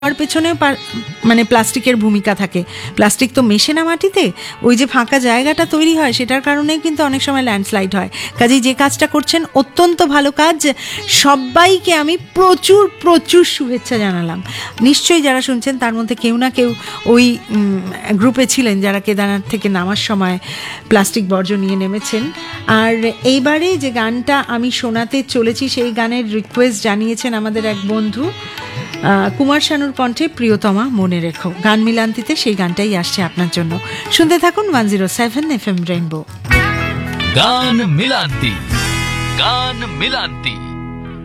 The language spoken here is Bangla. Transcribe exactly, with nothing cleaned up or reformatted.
আর পেছনেও মানে প্লাস্টিকের ভূমিকা থাকে। প্লাস্টিক তো মেশে না মাটিতে, ওই যে ফাঁকা জায়গাটা তৈরি হয় সেটার কারণেই কিন্তু অনেক সময় ল্যান্ডস্লাইড হয়। কাজেই যে কাজটা করছেন অত্যন্ত ভালো কাজ, সবাইকে আমি প্রচুর প্রচুর শুভেচ্ছা জানালাম। নিশ্চয়ই যারা শুনছেন তার মধ্যে কেউ না কেউ ওই গ্রুপে ছিলেন যারা কেদারনাথ থেকে নামার সময় প্লাস্টিক বর্জ্য নিয়ে নেমেছেন। আর এইবারে যে গানটা আমি শোনাতে চলেছি সেই গানের রিকোয়েস্ট জানিয়েছেন আমাদের এক বন্ধু কুমার শানুর কণ্ঠে, প্রিয়তমা মনে রেখো। গান মিলান্তিতে সেই গানটাই আসছে আপনার জন্য, শুনতে থাকুন one zero seven F M rainbow. গান মিলান্তি, গান মিলান্তি।